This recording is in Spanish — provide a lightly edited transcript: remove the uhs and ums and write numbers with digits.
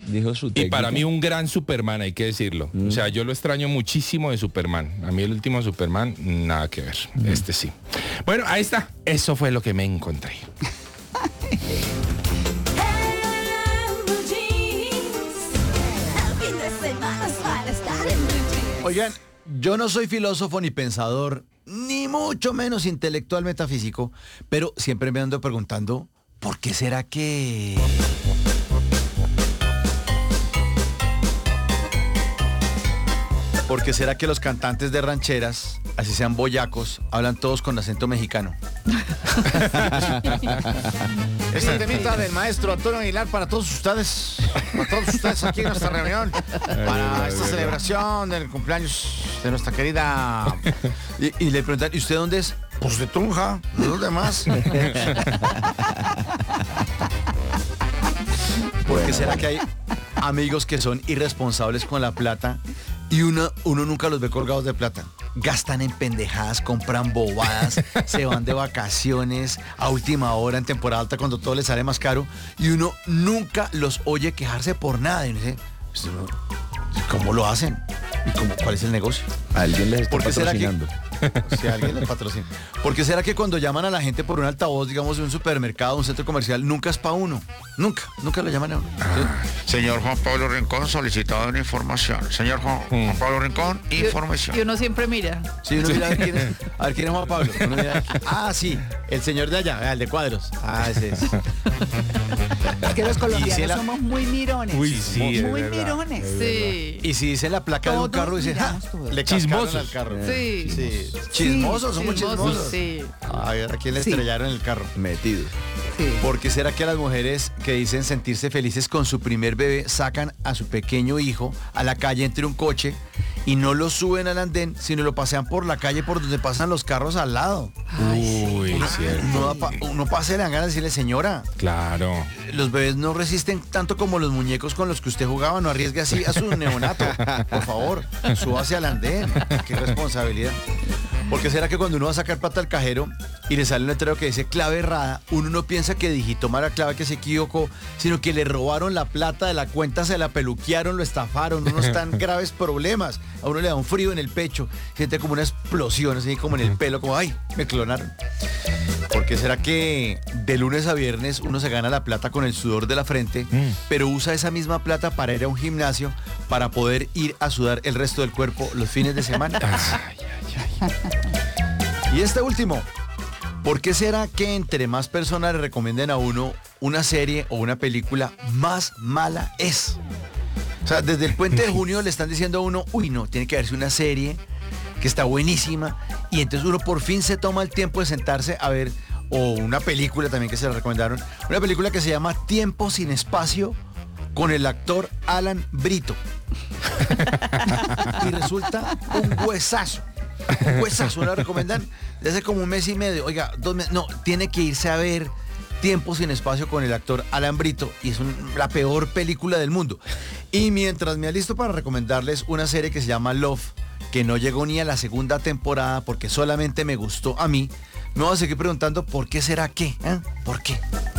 dijo su Y técnica. para mí un gran Superman, hay que decirlo. O sea, yo lo extraño muchísimo de Superman. A mí el último Superman, nada que ver. Este sí. Bueno, ahí está. Eso fue lo que me encontré. Oigan, yo no soy filósofo ni pensador, ni mucho menos intelectual metafísico, pero siempre me ando preguntando, ¿por qué será que... ¿Por qué será que los cantantes de rancheras, así sean boyacos, hablan todos con acento mexicano? Este temita del maestro Antonio Aguilar para todos ustedes aquí en nuestra reunión, para esta celebración del cumpleaños de nuestra querida... Y le preguntan, ¿y usted dónde es? Pues de Tunja, ¿de dónde más? ¿Por qué será que hay amigos que son irresponsables con la plata y uno nunca los ve colgados de plata? Gastan en pendejadas, compran bobadas, se van de vacaciones a última hora en temporada alta cuando todo les sale más caro y uno nunca los oye quejarse por nada. Y uno dice, ¿cómo lo hacen? ¿Y cuál es el negocio? Alguien les está ¿Por qué será que- patrocinando. Si alguien le patrocina. ¿Por qué será que cuando llaman a la gente por un altavoz, digamos, de un supermercado, un centro comercial, nunca es para uno? Nunca lo llaman a uno. Señor Juan Pablo Rincón, solicitado una información. Señor Juan Pablo Rincón, información. Y uno siempre mira. Sí, uno mira a ver quién es Juan Pablo. Uno mira, sí, el señor de allá, el de cuadros. Ese es. Es que los Y si colombianos la- somos muy mirones. Uy, sí, es muy verdad. mirones. Sí. Y si dice la placa de un Todos carro, dice, miramos todo. le cascaron Chismosos. al carro. Sí. Sí. Chismosos, somos chismosos. Sí. A ver, ¿a quién le Sí. estrellaron el carro? Metido. Sí. ¿Por qué será que las mujeres que dicen sentirse felices con su primer bebé sacan a su pequeño hijo a la calle entre un coche y no lo suben al andén, sino lo pasean por la calle por donde pasan los carros al lado? Uy, cierto. Uno pasa y le dan ganas de decirle, señora, Claro. los bebés no resisten tanto como los muñecos con los que usted jugaba, no arriesgue así a su neonato. Por favor, súbase al andén. Qué responsabilidad. ¿Por qué será que cuando uno va a sacar plata al cajero y le sale un letrero que dice clave errada, uno no piensa que digitó mal la clave, que se equivocó, sino que le robaron la plata de la cuenta, se la peluquearon, lo estafaron, unos tan graves problemas? A uno le da un frío en el pecho, siente como una explosión, así como en el pelo, como ¡ay! Me clonaron. ¿Por qué será que de lunes a viernes uno se gana la plata con el sudor de la frente, pero usa esa misma plata para ir a un gimnasio para poder ir a sudar el resto del cuerpo los fines de semana? Y este último, ¿por qué será que entre más personas le recomienden a uno una serie o una película, más mala es? O sea, desde el Puente de Junio le están diciendo a uno, uy, no, tiene que verse una serie que está buenísima, y entonces uno por fin se toma el tiempo de sentarse a ver, o una película también que se le recomendaron, una película que se llama Tiempo sin Espacio, con el actor Alan Brito. Y resulta un huesazo. Un huesazo, ¿no lo recomiendan? De hace como un mes y medio. Oiga, 2 meses. No, tiene que irse a ver Tiempo sin Espacio con el actor Alan Brito. Y es la peor película del mundo. Y mientras me alisto para recomendarles una serie que se llama Love, que no llegó ni a la segunda temporada porque solamente me gustó a mí, me voy a seguir preguntando ¿por qué será que? ¿Por qué?